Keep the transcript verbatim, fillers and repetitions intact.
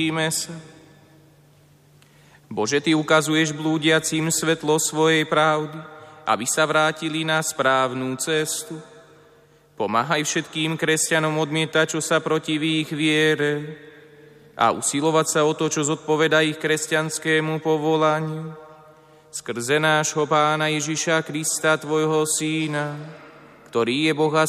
sa. Bože, Ty ukazuješ blúdiacim svetlo svojej pravdy, aby sa vrátili na správnu cestu. Pomáhaj všetkým kresťanom odmietať, čo sa protiví ich viere a usilovať sa o to, čo zodpovedá ich kresťanskému povolaniu. Skrze nášho Pána Ježiša Krista, Tvojho Syna, ktorý je Boh a